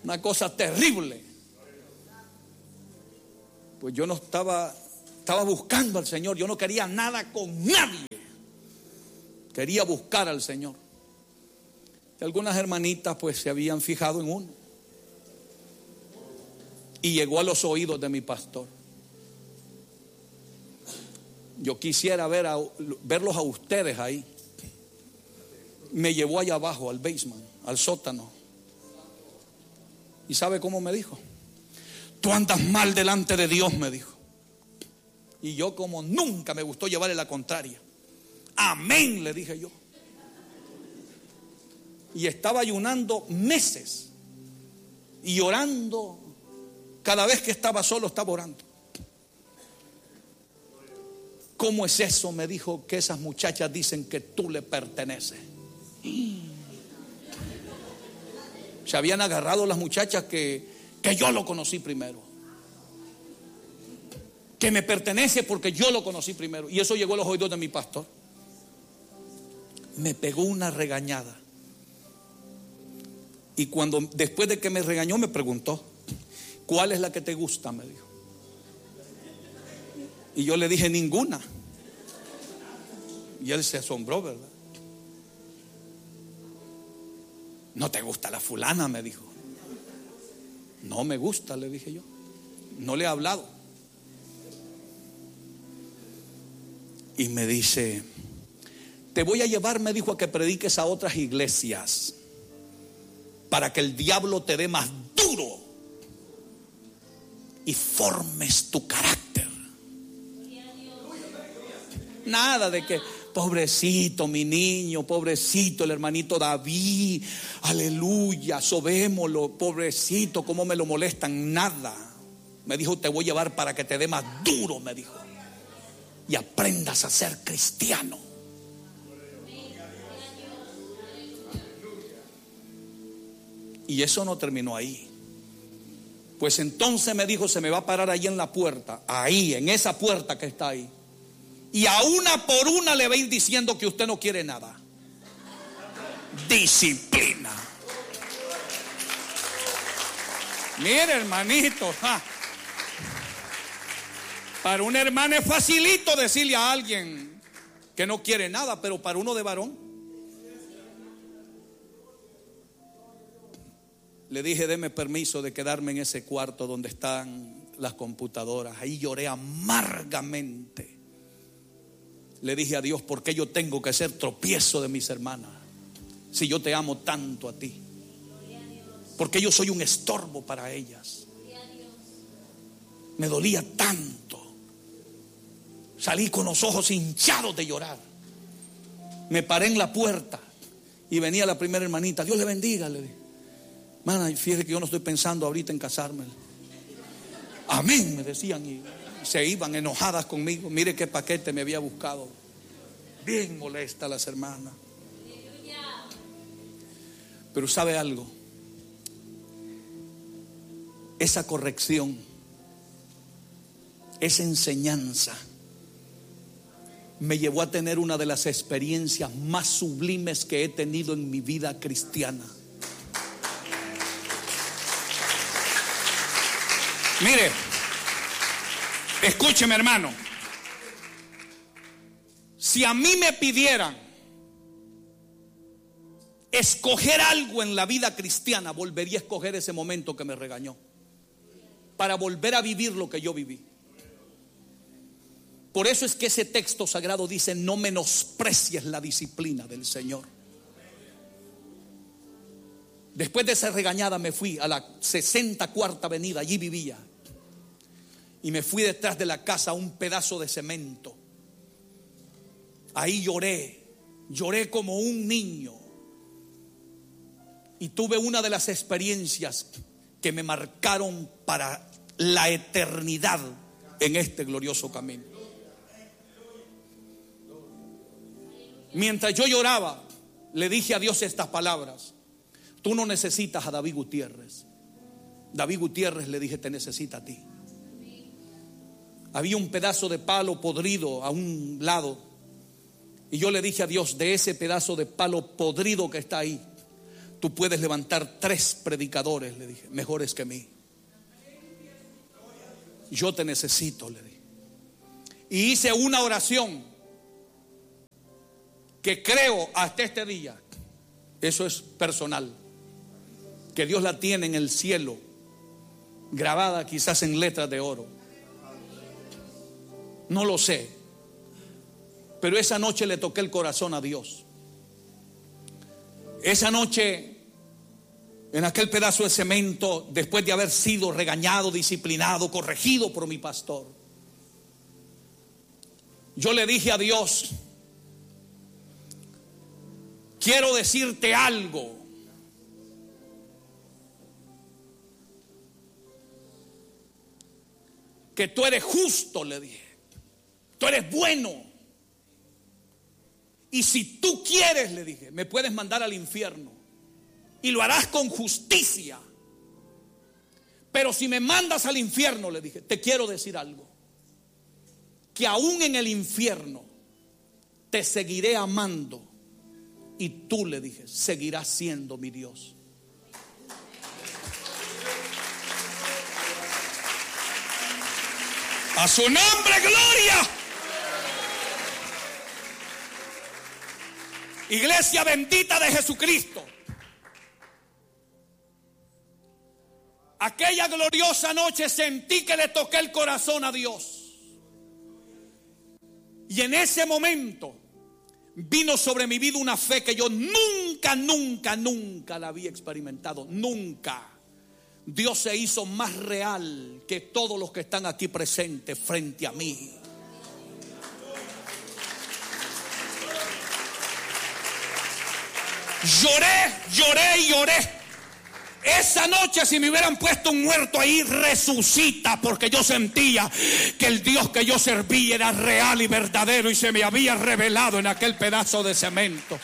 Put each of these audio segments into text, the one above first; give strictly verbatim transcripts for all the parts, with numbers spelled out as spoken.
Una cosa terrible. Pues yo no estaba, estaba buscando al Señor. Yo no quería nada con nadie. Quería buscar al Señor. Y algunas hermanitas pues se habían fijado en uno. Y llegó a los oídos de mi pastor. Yo quisiera ver a, verlos a ustedes ahí. Me llevó allá abajo, al basement, al sótano. ¿Y sabe cómo me dijo? Tú andas mal delante de Dios, me dijo. Y yo, como nunca me gustó llevarle la contraria. Amén, le dije yo. Y estaba ayunando meses. Y orando. Cada vez que estaba solo estaba orando. ¿Cómo es eso? Me dijo, que esas muchachas dicen que tú le perteneces. Se habían agarrado las muchachas que, que yo lo conocí primero. Que me pertenece porque yo lo conocí primero. Y eso llegó a los oídos de mi pastor. Me pegó una regañada. Y cuando después de que me regañó me preguntó, ¿cuál es la que te gusta? Me dijo. Y yo le dije, ninguna. Y él se asombró, ¿verdad? ¿No te gusta la fulana? Me dijo. No me gusta, le dije yo. No le he hablado. Y me dice, te voy a llevar, me dijo, a que prediques a otras iglesias para que el diablo te dé más duro y formes tu carácter. Nada de que pobrecito mi niño, pobrecito el hermanito David, aleluya, sobémoslo, pobrecito, cómo me lo molestan. Nada. Me dijo, te voy a llevar para que te dé más duro, me dijo, y aprendas a ser cristiano. Y eso no terminó ahí. Pues entonces me dijo, se me va a parar ahí en la puerta, ahí, en esa puerta que está ahí, y a una por una le va a ir diciendo que usted no quiere nada. Disciplina. Mire, hermanito, ja. Para un hermano es facilito decirle a alguien que no quiere nada, pero para uno de varón. Le dije, deme permiso de quedarme en ese cuarto donde están las computadoras. Ahí lloré amargamente. Le dije a Dios, ¿por qué yo tengo que ser tropiezo de mis hermanas? Si yo te amo tanto a ti. ¿Por qué yo soy un estorbo para ellas? Me dolía tanto. Salí con los ojos hinchados de llorar. Me paré en la puerta y venía la primera hermanita. Dios le bendiga, le dije. Mana, fíjese que yo no estoy pensando ahorita en casarme. Amén, me decían, y se iban enojadas conmigo. Mire qué paquete me había buscado. Bien molesta las hermanas. Pero ¿sabe algo? Esa corrección, esa enseñanza me llevó a tener una de las experiencias más sublimes que he tenido en mi vida cristiana. Mire, escúcheme, hermano. Si a mí me pidieran escoger algo en la vida cristiana, volvería a escoger ese momento que me regañó, para volver a vivir lo que yo viví. Por eso es que ese texto sagrado dice, no menosprecies la disciplina del Señor. Después de esa regañada me fui a la sesenta cuarta avenida, allí vivía. Y me fui detrás de la casa a un pedazo de cemento. Ahí lloré, lloré como un niño. Y tuve una de las experiencias que me marcaron para la eternidad en este glorioso camino. Mientras yo lloraba, le dije a Dios estas palabras: tú no necesitas a David Gutiérrez. David Gutiérrez, le dije, te necesita a ti. Había un pedazo de palo podrido a un lado, y yo le dije a Dios, de ese pedazo de palo podrido que está ahí, tú puedes levantar tres predicadores, le dije, mejores que mí. Yo te necesito, le dije. Y hice una oración que creo hasta este día, eso es personal, que Dios la tiene en el cielo, grabada quizás en letras de oro. No lo sé, pero esa noche le toqué el corazón a Dios. Esa noche, en aquel pedazo de cemento, después de haber sido regañado, disciplinado, corregido por mi pastor, yo le dije a Dios: quiero decirte algo. Que tú eres justo, le dije. Tú eres bueno. Y si tú quieres, le dije, me puedes mandar al infierno. Y lo harás con justicia. Pero si me mandas al infierno, le dije, te quiero decir algo. Que aún en el infierno te seguiré amando. Y tú, le dije, seguirás siendo mi Dios. A su nombre, gloria. Iglesia bendita de Jesucristo. Aquella gloriosa noche sentí que le toqué el corazón a Dios. Y en ese momento vino sobre mi vida una fe que yo nunca, nunca, nunca la había experimentado. Nunca. Dios se hizo más real que todos los que están aquí presentes frente a mí. Lloré, lloré y lloré. Esa noche, si me hubieran puesto un muerto ahí, resucita, porque yo sentía que el Dios que yo servía era real y verdadero y se me había revelado en aquel pedazo de cemento.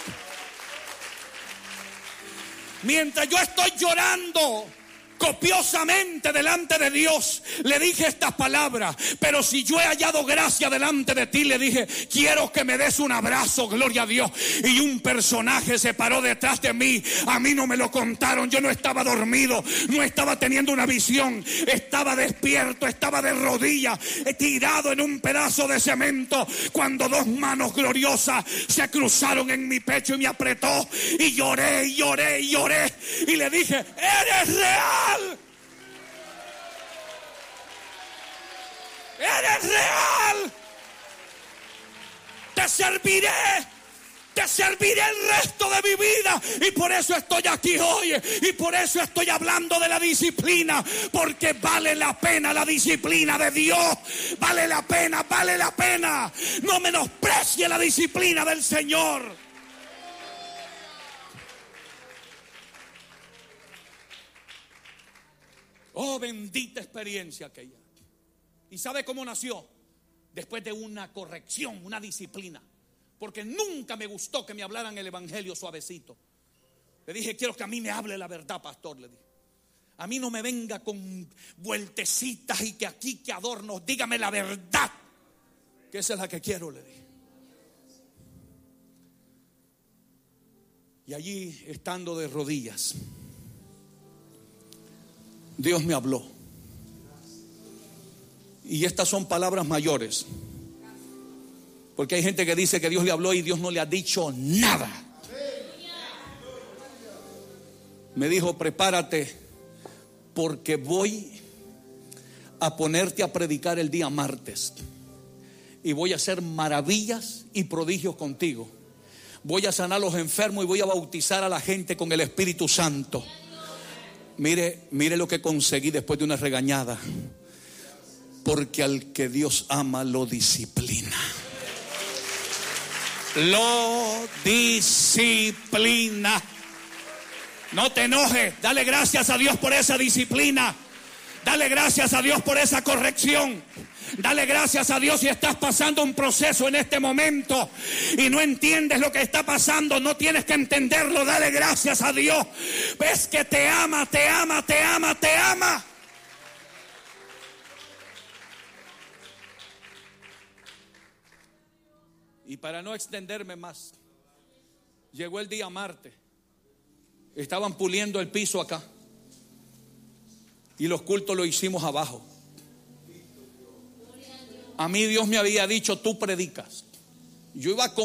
Mientras yo estoy llorando copiosamente delante de Dios, le dije estas palabras: pero si yo he hallado gracia delante de ti, le dije, quiero que me des un abrazo, gloria a Dios. Y un personaje se paró detrás de mí. A mí no me lo contaron, yo no estaba dormido, no estaba teniendo una visión, estaba despierto, estaba de rodillas, tirado en un pedazo de cemento, cuando dos manos gloriosas se cruzaron en mi pecho y me apretó, y lloré, y lloré, y lloré, y le dije, eres real. Eres real. Te serviré. Te serviré el resto de mi vida. Y por eso estoy aquí hoy. Y por eso estoy hablando de la disciplina. Porque vale la pena la disciplina de Dios. Vale la pena, vale la pena. No menosprecie la disciplina del Señor. Oh, bendita experiencia aquella. ¿Y sabe cómo nació? Después de una corrección, una disciplina. Porque nunca me gustó que me hablaran el evangelio suavecito. Le dije, quiero que a mí me hable la verdad, pastor, le dije. A mí no me venga con vueltecitas y que aquí, que adornos. Dígame la verdad, que esa es la que quiero, le dije. Y allí, estando de rodillas, Dios me habló. Y estas son palabras mayores. Porque hay gente que dice que Dios le habló y Dios no le ha dicho nada. Me dijo, prepárate, porque voy a ponerte a predicar el día martes. Y voy a hacer maravillas y prodigios contigo. Voy a sanar a los enfermos y voy a bautizar a la gente con el Espíritu Santo. Mire, mire lo que conseguí después de una regañada. Porque al que Dios ama lo disciplina. Lo disciplina. No te enojes. Dale gracias a Dios por esa disciplina. Dale gracias a Dios por esa corrección. Dale gracias a Dios si estás pasando un proceso en este momento y no entiendes lo que está pasando. No tienes que entenderlo. Dale gracias a Dios. Ves que te ama, te ama, te ama, te ama. Y para no extenderme más, llegó el día martes. Estaban puliendo el piso acá y los cultos lo hicimos abajo. A mí Dios me había dicho: tú predicas. Yo iba con